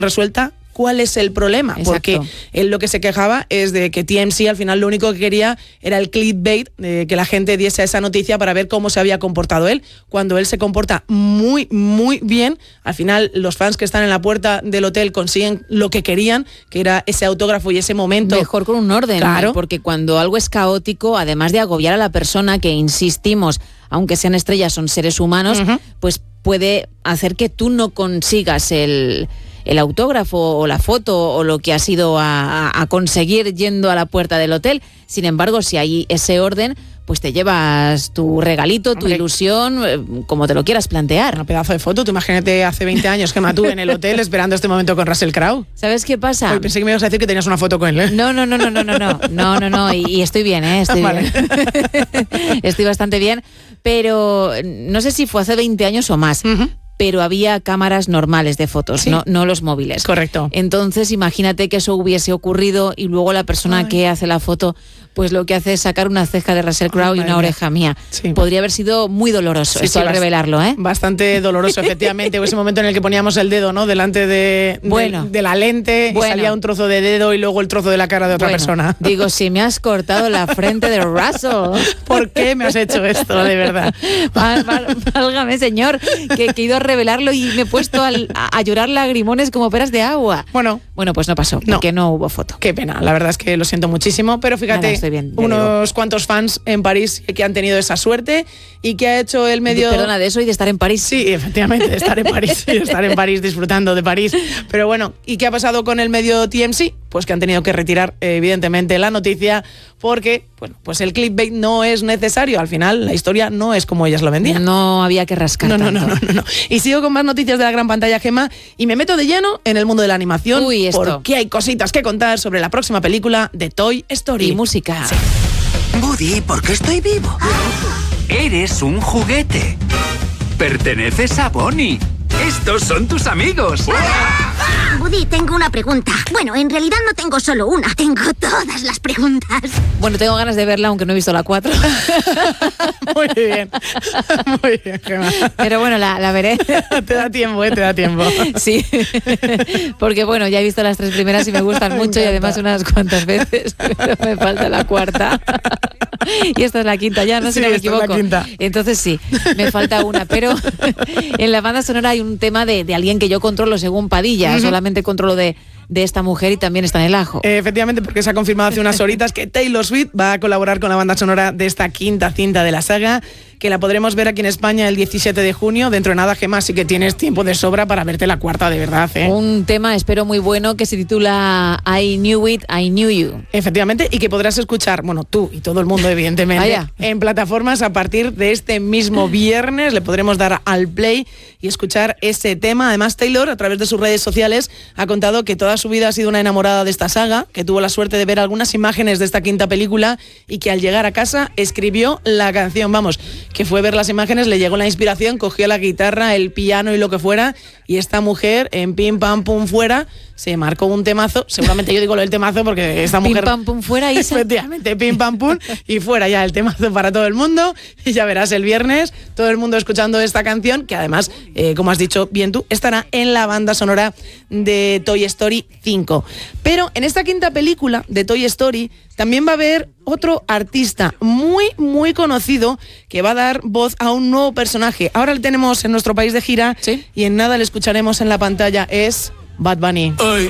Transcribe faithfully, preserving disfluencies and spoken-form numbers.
resuelta cuál es el problema. Exacto. Porque él lo que se quejaba es de que T M Z al final lo único que quería era el clickbait, de que la gente diese esa noticia para ver cómo se había comportado él, cuando él se comporta muy, muy bien. Al final los fans que están en la puerta del hotel consiguen lo que querían, que era ese autógrafo y ese momento. Mejor con un orden, claro. Porque cuando algo es caótico, además de agobiar a la persona, que insistimos, aunque sean estrellas, son seres humanos, uh-huh. pues puede hacer que tú no consigas el... el autógrafo o la foto o lo que has ido a, a conseguir yendo a la puerta del hotel. Sin embargo, si hay ese orden, pues te llevas tu regalito, tu Hombre. ilusión, como te lo quieras plantear. Un pedazo de foto. Tú imagínate hace veinte años, Gemma, tú en el hotel esperando este momento con Russell Crowe. ¿Sabes qué pasa? Hoy pensé que me ibas a decir que tenías una foto con él, ¿eh? No, no, no, no, no, no, no, no, no, no, y, y estoy bien, ¿eh? Estoy vale. bien. Estoy bastante bien, pero no sé si fue hace veinte años o más. Uh-huh. Pero había cámaras normales de fotos, ¿sí? no, no los móviles. Correcto. Entonces, imagínate que eso hubiese ocurrido y luego la persona Ay. que hace la foto, pues lo que hace es sacar una ceja de Russell Crowe y una oreja mía. Sí. Podría haber sido muy doloroso sí, esto sí, al revelarlo, ¿eh? Bastante doloroso, efectivamente. O ese momento en el que poníamos el dedo, ¿no? Delante de, bueno. de, de la lente bueno. y salía un trozo de dedo y luego el trozo de la cara de otra bueno. persona. Digo, si me has cortado la frente de Russell. ¿Por qué me has hecho esto, de verdad? Válgame, señor, que, que he ido a revelarlo y me he puesto al, a, a llorar lagrimones como peras de agua. Bueno, bueno pues no pasó, porque no, no hubo foto. Qué pena, la verdad es que lo siento muchísimo, pero fíjate, Nada, estoy bien, unos digo. cuantos fans en París que han tenido esa suerte y que ha hecho el medio... Perdona, de eso y de estar en París. Sí, efectivamente, de estar en París y de estar en París disfrutando de París. Pero bueno, ¿y qué ha pasado con el medio T M Z? Pues que han tenido que retirar, evidentemente, la noticia porque, bueno, pues el clickbait no es necesario. Al final, la historia no es como ellas lo vendían. No había que rascar no, no, tanto. No, no, no, no. Y sigo con más noticias de la gran pantalla, Gemma, y me meto de lleno en el mundo de la animación. Uy, esto. Porque hay cositas que contar sobre la próxima película de Toy Story. Y música. Sí. Woody, ¿por qué estoy vivo? Eres un juguete. Perteneces a Bonnie. Estos son tus amigos. Woody, tengo una pregunta. Bueno, en realidad no tengo solo una, tengo todas las preguntas. Bueno, tengo ganas de verla, aunque no he visto la cuatro. Muy bien, muy bien, Gemma. Pero bueno, la, la veré. Te da tiempo, ¿eh? Te da tiempo. Sí, porque bueno, ya he visto las tres primeras y me gustan mucho y además unas cuantas veces, pero me falta la cuarta. Y esta es la quinta ya, no sé si sí, no me esta equivoco. Es la quinta. Entonces sí, me falta una, pero en la banda sonora hay un tema de, de alguien que yo controlo según Padilla, uh-huh. solamente controlo de, de esta mujer y también está en el ajo. Eh, efectivamente, porque se ha confirmado hace unas horitas que Taylor Swift va a colaborar con la banda sonora de esta quinta cinta de la saga, que la podremos ver aquí en España el diecisiete de junio. Dentro de nada, Gemma, así que tienes tiempo de sobra para verte la cuarta, de verdad, ¿eh? Un tema, espero, muy bueno que se titula I Knew It, I Knew You. Efectivamente, y que podrás escuchar, bueno, tú y todo el mundo, evidentemente, Vaya. en plataformas a partir de este mismo viernes. Le podremos dar al play y escuchar ese tema. Además, Taylor, a través de sus redes sociales, ha contado que toda su vida ha sido una enamorada de esta saga, que tuvo la suerte de ver algunas imágenes de esta quinta película y que al llegar a casa escribió la canción. Vamos, que fue ver las imágenes, le llegó la inspiración, cogió la guitarra, el piano y lo que fuera, y esta mujer en pim pam pum fuera se marcó un temazo. Seguramente yo digo lo del temazo porque esta mujer... Pim pam pum fuera, Isa. Efectivamente, pim pam pum y fuera ya el temazo para todo el mundo. Y ya verás el viernes todo el mundo escuchando esta canción, que además, eh, como has dicho bien tú, estará en la banda sonora de Toy Story cinco. Pero en esta quinta película de Toy Story también va a haber otro artista muy, muy conocido que va a dar voz a un nuevo personaje. Ahora le tenemos en nuestro país de gira, ¿sí? Y en nada le escucharemos en la pantalla. Es Bad Bunny. Ay,